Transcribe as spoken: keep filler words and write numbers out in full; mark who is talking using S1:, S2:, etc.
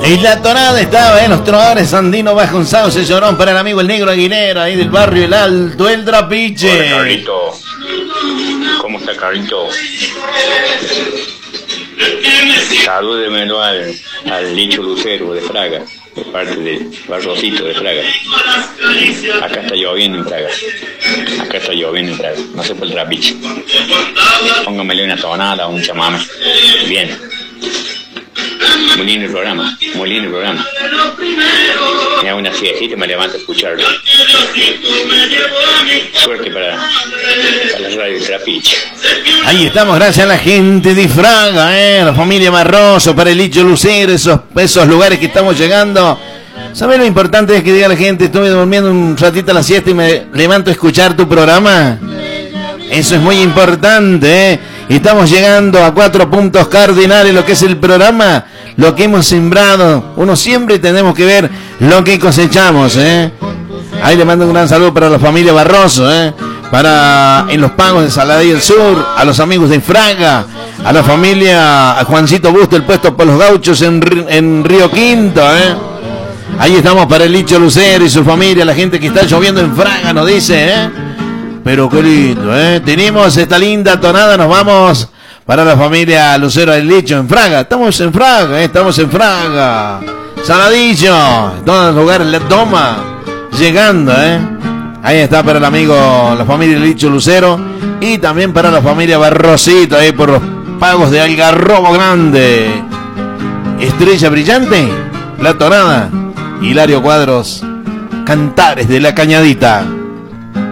S1: En la tonada estaba, en los trovadores Sandino Vasconcelos, se llorón para el amigo el Negro Aguilera, ahí del barrio El Alto, el Trapiche.
S2: Hola, Carlito. ¿Cómo está, Carlito? Salúdemelo al, al Licho Lucero de Fraga, de parte de Barrocito de Fraga. Acá está lloviendo en Fraga. Acá está lloviendo en Fraga. No sé por el Trapiche. Póngamele una tonada o un chamame. Bien. Muy lindo el programa, muy lindo el programa. Me hago una siestita y me levanto a escucharlo. Suerte para, para la radio Trapiche.
S1: Ahí estamos, gracias a la gente de Fraga, eh, la familia Barroso, para el Licho Lucero, esos, esos lugares que estamos llegando. ¿Sabes lo importante es que diga la gente, estuve durmiendo un ratito a la siesta y me levanto a escuchar tu programa? Eso es muy importante, ¿eh? Estamos llegando a cuatro puntos cardinales, lo que es el programa, lo que hemos sembrado. Uno siempre tenemos que ver lo que cosechamos, ¿eh? Ahí le mando un gran saludo para la familia Barroso, ¿eh? Para en los pagos de Saladí del Sur, a los amigos de Fraga, a la familia a Juancito Busto, el puesto por los gauchos en, en Río Quinto, ¿eh? Ahí estamos para el Licho Lucero y su familia, la gente que está lloviendo en Fraga, nos dice, ¿eh? Pero qué lindo, ¿eh? Tenemos esta linda tonada, nos vamos para la familia Lucero del Licho en Fraga. Estamos en Fraga, ¿eh? Estamos en Fraga. Saladillo, todos los lugares, la toma, llegando, ¿eh? Ahí está para el amigo, la familia Licho Lucero y también para la familia Barrosito, ahí por los pagos de Algarrobo Grande. Estrella Brillante, la tonada, Hilario Cuadros, Cantares de la Cañadita.